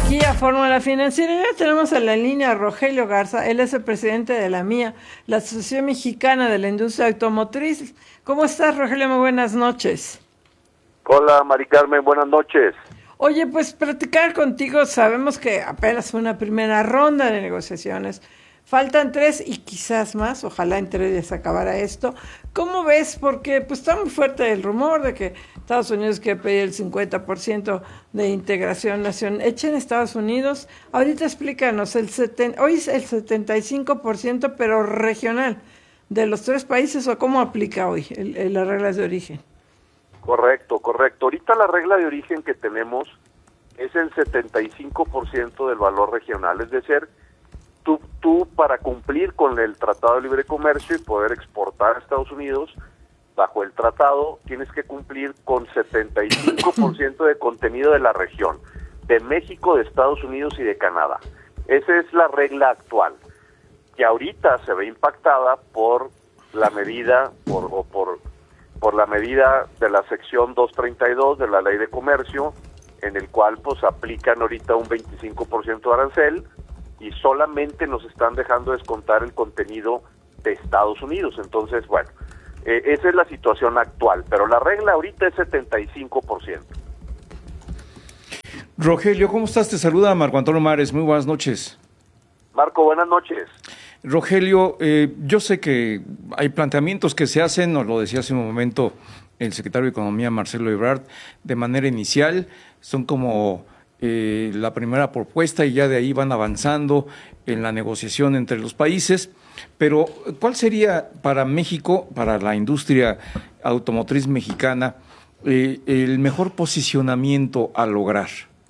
Aquí a Fórmula Financiera ya tenemos en la línea a Rogelio Garza. Él es el presidente de la MIA, la Asociación Mexicana de la Industria Automotriz. ¿Cómo estás, Rogelio? Muy buenas noches. Hola, Mari Carmen, buenas noches. Oye, pues platicar contigo, sabemos que apenas fue una primera ronda de negociaciones. Faltan 3 y quizás más, ojalá en 3 ya se acabara esto. ¿Cómo ves? Porque pues está muy fuerte el rumor de que Estados Unidos quiere pedir el 50% de integración nacional. Hecha en Estados Unidos. Ahorita explícanos, hoy es el 75%, pero regional, de los 3 países, ¿o cómo aplica hoy las reglas de origen? Correcto. Ahorita la regla de origen que tenemos es el 75% del valor regional, es decir, tú para cumplir con el Tratado de Libre Comercio y poder exportar a Estados Unidos, bajo el tratado tienes que cumplir con 75% de contenido de la región, de México, de Estados Unidos y de Canadá. Esa es la regla actual, que ahorita se ve impactada por la medida, por la medida de la sección 232 de la Ley de Comercio, en el cual pues aplican ahorita un 25% de arancel, y solamente nos están dejando descontar el contenido de Estados Unidos. Entonces, bueno, esa es la situación actual, pero la regla ahorita es 75%. Rogelio, ¿cómo estás? Te saluda Marco Antonio Mares, muy buenas noches. Marco, buenas noches. Rogelio, yo sé que hay planteamientos que se hacen, nos lo decía hace un momento el secretario de Economía, Marcelo Ebrard, de manera inicial, son como la primera propuesta y ya de ahí van avanzando en la negociación entre los países, pero ¿cuál sería para México, para la industria automotriz mexicana, el mejor posicionamiento a lograr?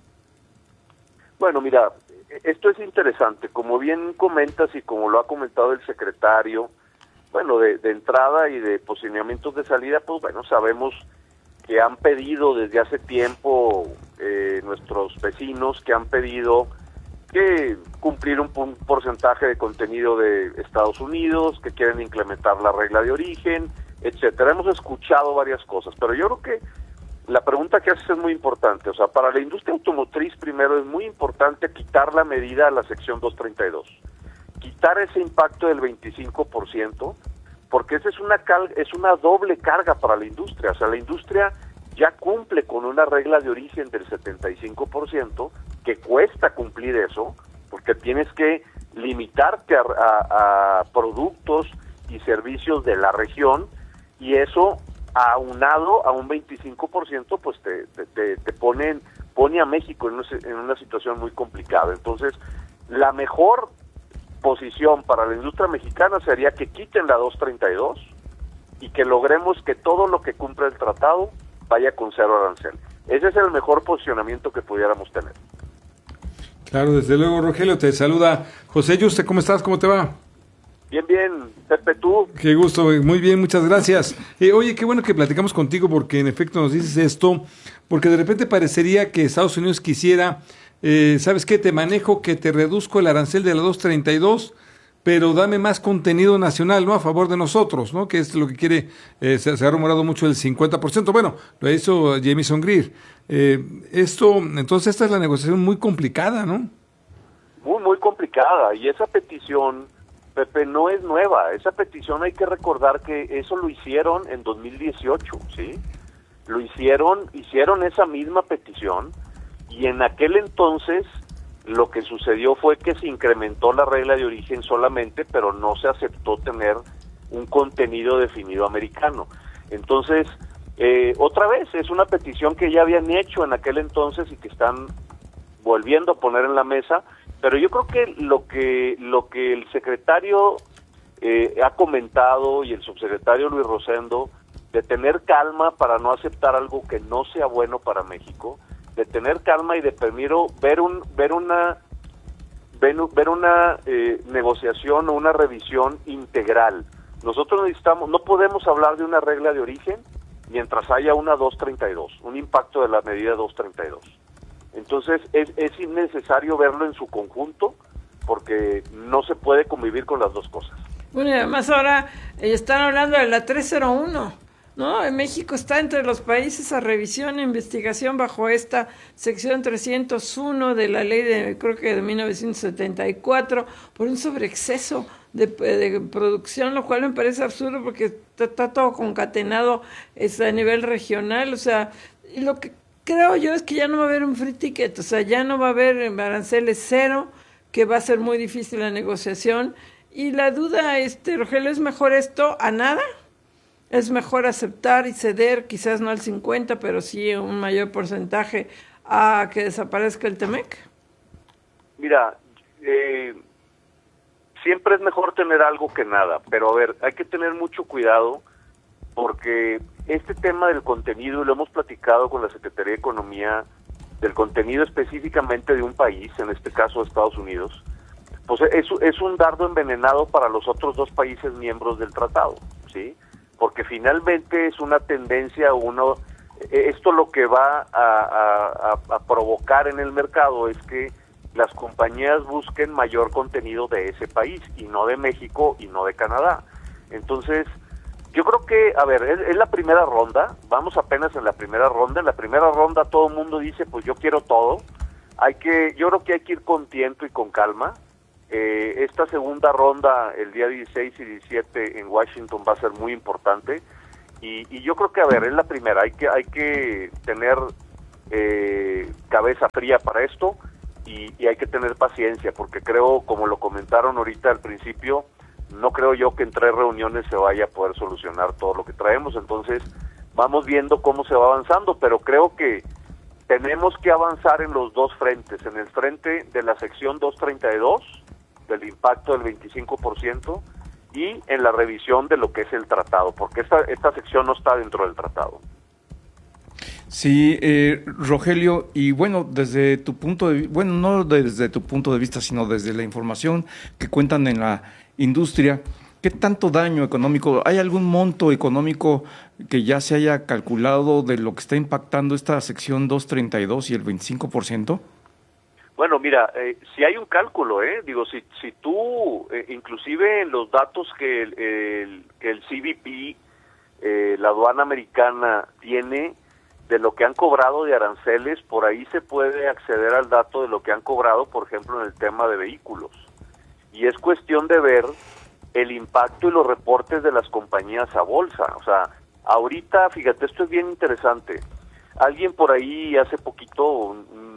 Bueno, mira, esto es interesante, como bien comentas y como lo ha comentado el secretario, bueno, de entrada y de posicionamientos de salida, pues bueno, sabemos que han pedido desde hace tiempo nuestros vecinos, que han pedido que cumplir un porcentaje de contenido de Estados Unidos, que quieren implementar la regla de origen, etcétera. Hemos escuchado varias cosas, pero yo creo que la pregunta que haces es muy importante. O sea, para la industria automotriz, primero, es muy importante quitar la medida a la sección 232. Quitar ese impacto del 25%, porque esa es una doble carga para la industria. O sea, la industria ya cumple con una regla de origen del 75%, que cuesta cumplir eso, porque tienes que limitarte a productos y servicios de la región, y eso aunado a un 25%, pues te pone a México en una situación muy complicada. Entonces, la mejor posición para la industria mexicana sería que quiten la 232 y que logremos que todo lo que cumple el tratado vaya con 0 arancel. Ese es el mejor posicionamiento que pudiéramos tener. Claro, desde luego, Rogelio, te saluda José Yuste. ¿Cómo estás? ¿Cómo te va? Bien, Pepe, ¿tú? Qué gusto, muy bien, muchas gracias. Oye, qué bueno que platicamos contigo porque en efecto nos dices esto, porque de repente parecería que Estados Unidos quisiera, ¿sabes qué? Te manejo que te reduzco el arancel de la 232, pero dame más contenido nacional, ¿no? A favor de nosotros, ¿no? Que es lo que quiere, se ha rumorado mucho el 50%. Bueno, lo hizo Jamieson Greer. Entonces esta es la negociación muy complicada, ¿no? Muy complicada, y esa petición, Pepe, no es nueva. Esa petición hay que recordar que eso lo hicieron en 2018, ¿sí? Hicieron esa misma petición, y en aquel entonces lo que sucedió fue que se incrementó la regla de origen solamente, pero no se aceptó tener un contenido definido americano. Entonces, otra vez, es una petición que ya habían hecho en aquel entonces y que están volviendo a poner en la mesa, pero yo creo que lo que el secretario ha comentado y el subsecretario Luis Rosendo, de tener calma para no aceptar algo que no sea bueno para México, de tener calma y de primero ver una negociación o una revisión integral. Nosotros no podemos hablar de una regla de origen mientras haya una 232, un impacto de la medida 232. Entonces es innecesario verlo en su conjunto, porque no se puede convivir con las dos cosas. Bueno, y además ahora están hablando de la 301. No, en México está entre los países a revisión e investigación bajo esta sección 301 de la ley de, creo que de 1974, por un sobreexceso de producción, lo cual me parece absurdo porque está todo concatenado a nivel regional. O sea, y lo que creo yo es que ya no va a haber un free ticket, o sea, ya no va a haber aranceles cero, que va a ser muy difícil la negociación. Y la duda, Rogelio, ¿es mejor esto a nada? ¿Es mejor aceptar y ceder, quizás no al 50, pero sí un mayor porcentaje a que desaparezca el TEMEC? Mira, siempre es mejor tener algo que nada, pero a ver, hay que tener mucho cuidado porque este tema del contenido, y lo hemos platicado con la Secretaría de Economía, del contenido específicamente de un país, en este caso Estados Unidos, pues es un dardo envenenado para los otros dos países miembros del tratado, ¿sí? Porque finalmente es una tendencia, esto lo que va a provocar en el mercado es que las compañías busquen mayor contenido de ese país, y no de México y no de Canadá. Entonces, yo creo que, a ver, es la primera ronda, vamos apenas en la primera ronda todo el mundo dice, pues yo quiero todo, yo creo que hay que ir con tiento y con calma. Esta segunda ronda, el día 16 y 17 en Washington, va a ser muy importante, y yo creo que, a ver, es la primera, hay que tener cabeza fría para esto, y hay que tener paciencia, porque creo, como lo comentaron ahorita al principio, no creo yo que en 3 reuniones se vaya a poder solucionar todo lo que traemos. Entonces vamos viendo cómo se va avanzando, pero creo que tenemos que avanzar en los dos frentes, en el frente de la sección 232, del impacto del 25%, y en la revisión de lo que es el tratado, porque esta sección no está dentro del tratado. Sí, Rogelio, y bueno, desde tu punto de vista, bueno, no desde tu punto de vista, sino desde la información que cuentan en la industria, ¿qué tanto daño económico, hay algún monto económico que ya se haya calculado de lo que está impactando esta sección 232 y el 25%? Bueno, mira, si hay un cálculo, digo, si tú, inclusive en los datos que el CBP, la aduana americana, tiene de lo que han cobrado de aranceles, por ahí se puede acceder al dato de lo que han cobrado, por ejemplo, en el tema de vehículos. Y es cuestión de ver el impacto y los reportes de las compañías a bolsa. O sea, ahorita, fíjate, esto es bien interesante. Alguien por ahí hace poquito,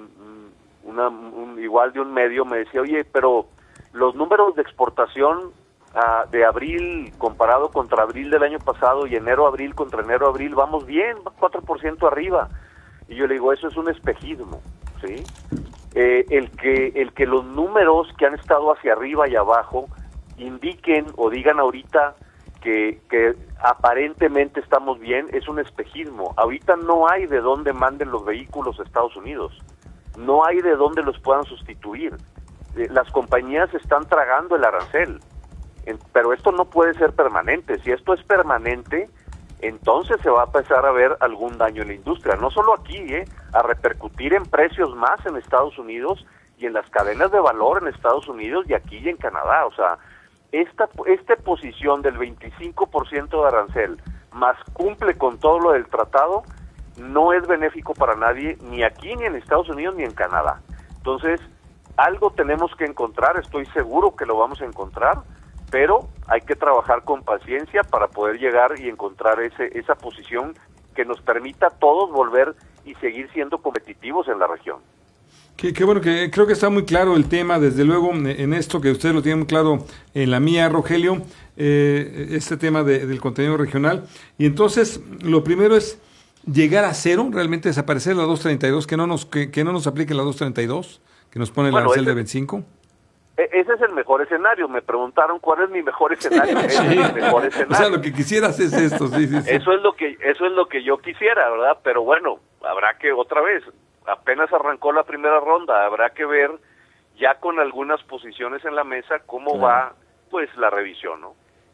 igual de un medio, me decía, oye, pero los números de exportación de abril comparado contra abril del año pasado y enero-abril contra enero-abril, vamos bien, 4% arriba. Y yo le digo, eso es un espejismo, ¿sí? El que los números que han estado hacia arriba y abajo indiquen o digan ahorita que aparentemente estamos bien, es un espejismo. Ahorita no hay de dónde manden los vehículos a Estados Unidos, no hay de dónde los puedan sustituir. Las compañías están tragando el arancel, pero esto no puede ser permanente. Si esto es permanente, entonces se va a empezar a ver algún daño en la industria, no solo aquí, a repercutir en precios más en Estados Unidos y en las cadenas de valor en Estados Unidos y aquí y en Canadá. O sea, esta posición del 25% de arancel más cumple con todo lo del tratado, no es benéfico para nadie, ni aquí, ni en Estados Unidos, ni en Canadá. Entonces, algo tenemos que encontrar, estoy seguro que lo vamos a encontrar, pero hay que trabajar con paciencia para poder llegar y encontrar esa posición que nos permita a todos volver y seguir siendo competitivos en la región. Qué bueno, que creo que está muy claro el tema, desde luego, en esto que ustedes lo tienen muy claro en la mía, Rogelio, este tema del contenido regional. Y entonces, lo primero es llegar a cero, realmente desaparecer la 232, que no nos aplique la 232, que nos pone el arancel de 25. Ese es el mejor escenario. Me preguntaron cuál es mi mejor escenario. Ese es el mejor escenario. O sea, lo que quisieras es esto, sí. Eso es lo que yo quisiera, ¿verdad? Pero bueno, habrá que, otra vez, apenas arrancó la primera ronda, habrá que ver ya con algunas posiciones en la mesa cómo va, pues, la revisión, ¿no?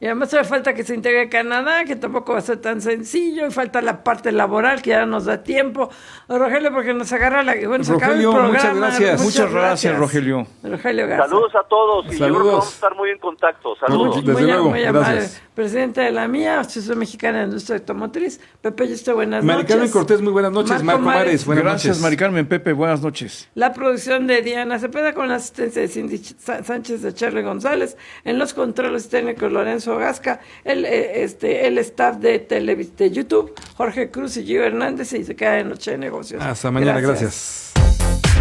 Y además todavía falta que se integre Canadá, que tampoco va a ser tan sencillo, y falta la parte laboral, que ya nos da tiempo. Rogelio, porque nos agarra bueno, se acaba el Rogelio, programa. muchas gracias. Muchas gracias, Rogelio. Rogelio Garza. Saludos a todos y yo creo que Saludos. vamos a estar muy en contacto. Saludos. Desde luego, muy amable. gracias. Presidente de la MIA, Asociación Mexicana de Industria Automotriz. Pepe Yuste, buenas Mari Carmen noches. Cortés, muy buenas noches. Marco Mares, buenas Gracias, noches. Mari Carmen. Pepe, buenas noches. La producción de Diana Cepeda con la asistencia de Cindy Sánchez de Charlie González. En los controles técnicos Lorenzo Gasca. El staff de YouTube, Jorge Cruz y Gio Hernández. Y se queda en Noche de Negocios. Hasta mañana, gracias.